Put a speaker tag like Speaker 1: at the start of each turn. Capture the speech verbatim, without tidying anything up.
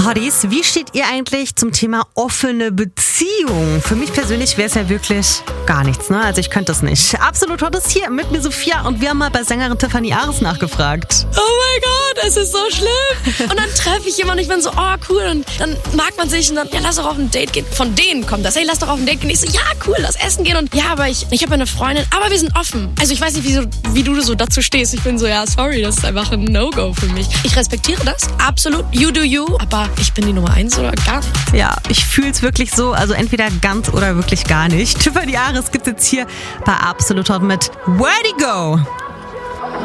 Speaker 1: Hotties, wie steht ihr eigentlich zum Thema offene Beziehung? Für mich persönlich wäre es ja wirklich gar nichts, ne? Also ich könnte das nicht. Absolut Hot ist hier mit mir Sophia und wir haben mal bei Sängerin Tiffany Ares nachgefragt.
Speaker 2: Oh mein Gott, es ist so schlimm. Und dann treffe ich jemanden und ich bin so, oh cool. Und dann mag man sich und dann, ja, lass doch auf ein Date gehen. Von denen kommt das. Hey, lass doch auf ein Date gehen. Ich so, ja, cool, lass essen gehen. Und ja, aber ich, ich habe eine Freundin, aber wir sind offen. Also ich weiß nicht, wie, so, wie du so dazu stehst. Ich bin so, ja, sorry, das ist einfach ein No-Go für mich. Ich respektiere das, absolut. You do you. Aber ich bin die Nummer eins oder gar nicht.
Speaker 1: Ja, ich fühle es wirklich so. Also entweder ganz oder wirklich gar nicht. Tiffany Ares gibt es jetzt hier bei Absolut Hot mit Where'd He Go?